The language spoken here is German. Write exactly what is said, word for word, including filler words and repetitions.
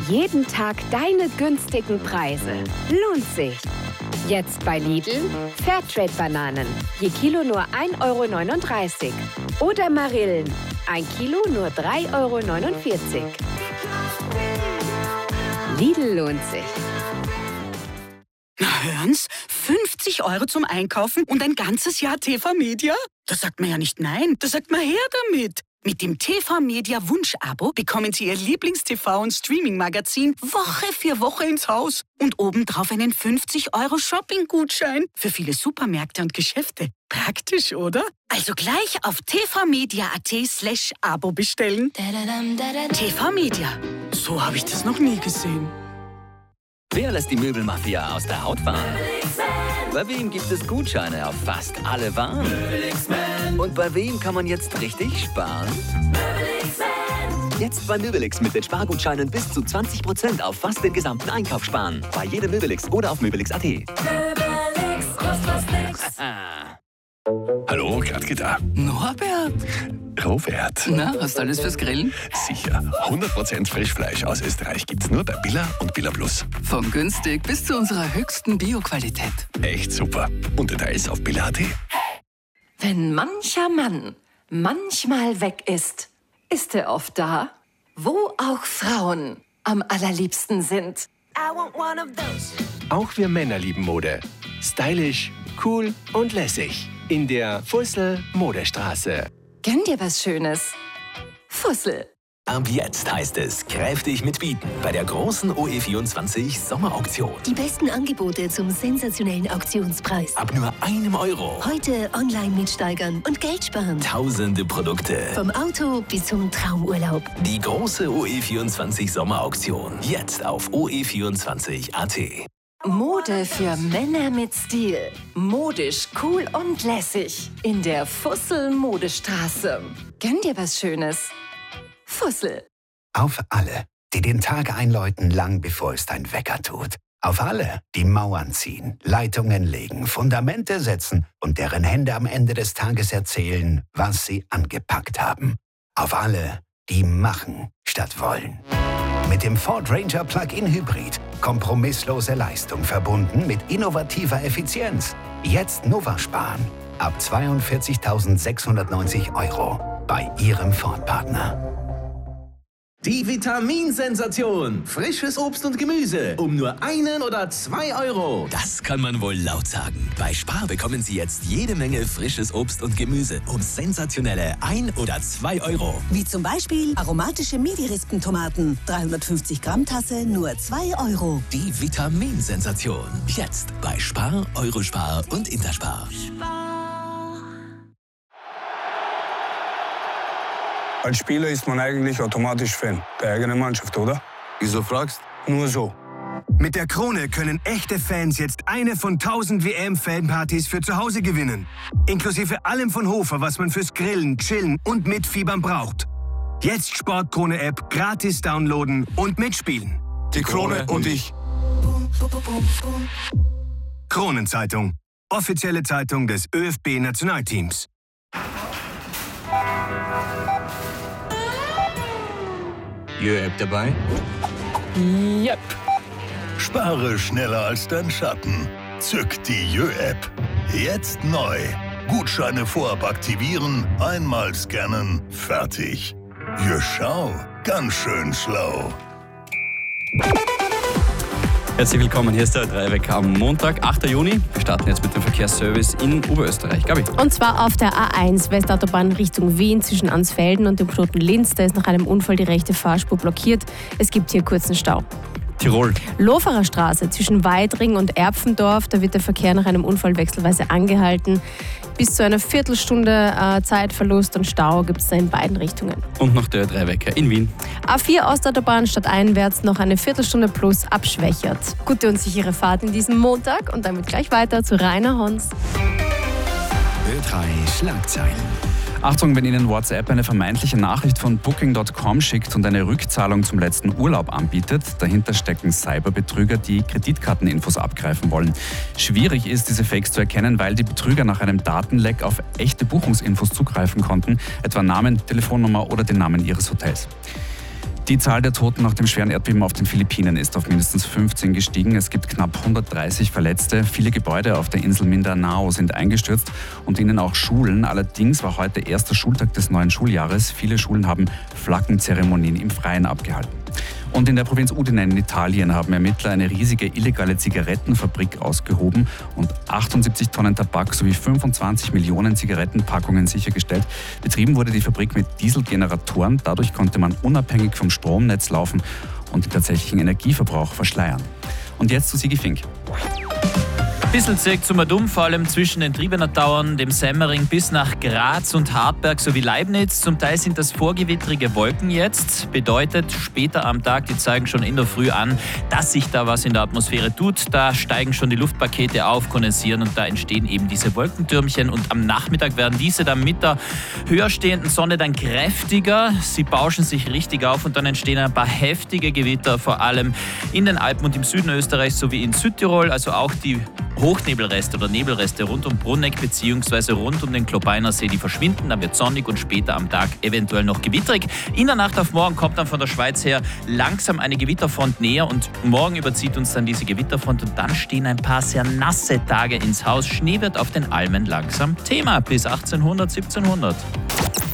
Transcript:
Jeden Tag deine günstigen Preise. Lohnt sich. Jetzt bei Lidl Fairtrade-Bananen. Je Kilo nur ein Euro neununddreißig. Oder Marillen. Ein Kilo nur drei Euro neunundvierzig. Lidl lohnt sich. Na hören's, fünfzig Euro zum Einkaufen und ein ganzes Jahr T V Media? Da sagt man ja nicht nein, da sagt man her damit. Mit dem T V Media Wunsch-Abo bekommen Sie Ihr Lieblings-T V- und Streaming-Magazin Woche für Woche ins Haus. Und obendrauf einen fünfzig Euro Shopping-Gutschein für viele Supermärkte und Geschäfte. Praktisch, oder? Also gleich auf tvmedia.at slash Abo bestellen. T V Media. So habe ich das noch nie gesehen. Wer lässt die Möbelmafia aus der Haut fahren? Bei wem gibt es Gutscheine auf fast alle Waren? Und bei wem kann man jetzt richtig sparen? Jetzt bei Möbelix mit den Spargutscheinen bis zu zwanzig Prozent auf fast den gesamten Einkauf sparen. Bei jedem Möbelix oder auf möbelix punkt at. Möbelix, kostet was nix. Hallo, Gradke da. Norbert. Robert. Na, hast du alles fürs Grillen? Sicher. hundert Prozent Frischfleisch aus Österreich gibt's nur bei Billa und Billa Plus. Von günstig bis zu unserer höchsten Bioqualität. Echt super. Und Details auf Billa punkt at. Wenn mancher Mann manchmal weg ist, ist er oft da, wo auch Frauen am allerliebsten sind. I want one of those. Auch wir Männer lieben Mode. Stylisch, cool und lässig. In der Fussel Modestraße. Gönn dir was Schönes. Fussel. Ab jetzt heißt es kräftig mitbieten bei der großen O E vierundzwanzig Sommerauktion. Die besten Angebote zum sensationellen Auktionspreis. Ab nur einem Euro. Heute online mitsteigern und Geld sparen. Tausende Produkte. Vom Auto bis zum Traumurlaub. Die große O E vierundzwanzig Sommerauktion. Jetzt auf o e vierundzwanzig punkt at. Mode für Männer mit Stil. Modisch, cool und lässig. In der Fussel Modestraße. Gönn dir was Schönes. Fussel. Auf alle, die den Tag einläuten, lang bevor es dein Wecker tut. Auf alle, die Mauern ziehen, Leitungen legen, Fundamente setzen und deren Hände am Ende des Tages erzählen, was sie angepackt haben. Auf alle, die machen statt wollen. Mit dem Ford Ranger Plug-in Hybrid. Kompromisslose Leistung verbunden mit innovativer Effizienz. Jetzt Nova sparen. Ab zweiundvierzigtausendsechshundertneunzig Euro bei Ihrem Ford-Partner. Die Vitaminsensation. Frisches Obst und Gemüse. Um nur einen oder zwei Euro. Das kann man wohl laut sagen. Bei Spar bekommen Sie jetzt jede Menge frisches Obst und Gemüse um sensationelle ein oder zwei Euro. Wie zum Beispiel aromatische Midi-Rispentomaten. dreihundertfünfzig Gramm Tasse, nur zwei Euro. Die Vitaminsensation. Jetzt bei Spar, Eurospar und Interspar. Als Spieler ist man eigentlich automatisch Fan der eigenen Mannschaft, oder? Wieso fragst? Nur so. Mit der Krone können echte Fans jetzt eine von tausend W M-Fanpartys für zu Hause gewinnen. Inklusive allem von Hofer, was man fürs Grillen, Chillen und Mitfiebern braucht. Jetzt Sportkrone-App gratis downloaden und mitspielen. Die Krone und ich. Kronenzeitung. Offizielle Zeitung des ÖFB-Nationalteams. Jö-App dabei? Yep. Spare schneller als dein Schatten. Zück die Jö-App. Jetzt neu. Gutscheine vorab aktivieren, einmal scannen, fertig. Jö, schau, ganz schön schlau. Herzlich willkommen, hier ist der Dreiwecker am Montag, achter Juni. Wir starten jetzt mit dem Verkehrsservice in Oberösterreich. Gabi. Und zwar auf der A eins Westautobahn Richtung Wien zwischen Ansfelden und dem Knoten Linz. Da ist nach einem Unfall die rechte Fahrspur blockiert. Es gibt hier kurzen Stau. Tirol. Loferer Straße zwischen Weidring und Erpfendorf. Da wird der Verkehr nach einem Unfall wechselweise angehalten. Bis zu einer Viertelstunde äh, Zeitverlust und Stau gibt es da in beiden Richtungen. Und noch der Dreiwecker in Wien. A vier Ostautobahn stadteinwärts noch eine Viertelstunde plus abschwächert. Gute und sichere Fahrt in diesem Montag und damit gleich weiter zu Rainer Hons. Ö drei Schlagzeilen. Achtung, wenn Ihnen WhatsApp eine vermeintliche Nachricht von Booking Punkt com schickt und eine Rückzahlung zum letzten Urlaub anbietet, dahinter stecken Cyberbetrüger, die Kreditkarteninfos abgreifen wollen. Schwierig ist, diese Fakes zu erkennen, weil die Betrüger nach einem Datenleck auf echte Buchungsinfos zugreifen konnten, etwa Namen, Telefonnummer oder den Namen Ihres Hotels. Die Zahl der Toten nach dem schweren Erdbeben auf den Philippinen ist auf mindestens fünfzehn gestiegen. Es gibt knapp hundertdreißig Verletzte. Viele Gebäude auf der Insel Mindanao sind eingestürzt und ihnen auch Schulen. Allerdings war heute erster Schultag des neuen Schuljahres. Viele Schulen haben Flaggenzeremonien im Freien abgehalten. Und in der Provinz Udine in Italien haben Ermittler eine riesige illegale Zigarettenfabrik ausgehoben und achtundsiebzig Tonnen Tabak sowie fünfundzwanzig Millionen Zigarettenpackungen sichergestellt. Betrieben wurde die Fabrik mit Dieselgeneratoren. Dadurch konnte man unabhängig vom Stromnetz laufen und den tatsächlichen Energieverbrauch verschleiern. Und jetzt zu Sigi Fink. Bisschen zirkt zum Dumm, vor allem zwischen den Triebener Tauern, dem Semmering bis nach Graz und Hartberg sowie Leibniz. Zum Teil sind das vorgewittrige Wolken jetzt. Bedeutet, später am Tag, die zeigen schon in der Früh an, dass sich da was in der Atmosphäre tut. Da steigen schon die Luftpakete auf, kondensieren und da entstehen eben diese Wolkentürmchen. Und am Nachmittag werden diese dann mit der höher stehenden Sonne dann kräftiger. Sie bauschen sich richtig auf und dann entstehen ein paar heftige Gewitter, vor allem in den Alpen und im Süden Österreichs sowie in Südtirol. Also auch die Hochnebelreste oder Nebelreste rund um Bruneck bzw. rund um den Klobeiner See, die verschwinden. Dann wird sonnig und später am Tag eventuell noch gewitterig. In der Nacht auf morgen kommt dann von der Schweiz her langsam eine Gewitterfront näher und morgen überzieht uns dann diese Gewitterfront und dann stehen ein paar sehr nasse Tage ins Haus. Schnee wird auf den Almen langsam Thema bis achtzehnhundert, siebzehnhundert.